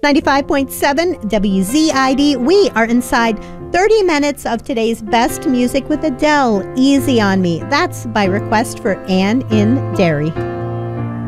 95.7 WZID. We are inside 30 minutes of today's best music with Adele, Easy on Me. That's by request for Anne in Derry.